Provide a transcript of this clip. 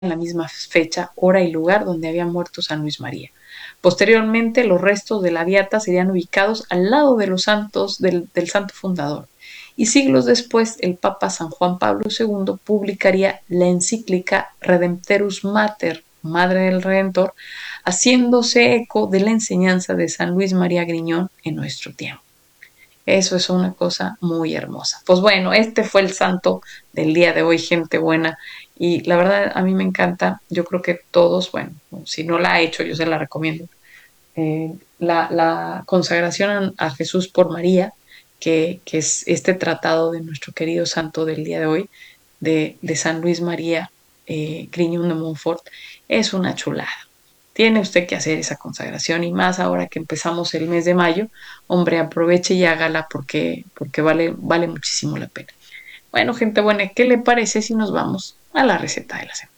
en la misma fecha, hora y lugar donde había muerto San Luis María. Posteriormente, los restos de la beata serían ubicados al lado de los santos del santo fundador. Y siglos después, el Papa San Juan Pablo II publicaría la encíclica Redemptorus Mater, Madre del Redentor, haciéndose eco de la enseñanza de San Luis María Griñón en nuestro tiempo. Eso es una cosa muy hermosa. Pues bueno, este fue el santo del día de hoy, gente buena. Y la verdad, a mí me encanta. Yo creo que todos, bueno, si no la ha hecho, yo se la recomiendo. La consagración a Jesús por María, que es este tratado de nuestro querido santo del día de hoy, de San Luis María Griñón de Montfort, es una chulada. Tiene usted que hacer esa consagración y más ahora que empezamos el mes de mayo, hombre, aproveche y hágala porque vale muchísimo la pena. Bueno, gente buena, ¿qué le parece si nos vamos a la receta de la semana?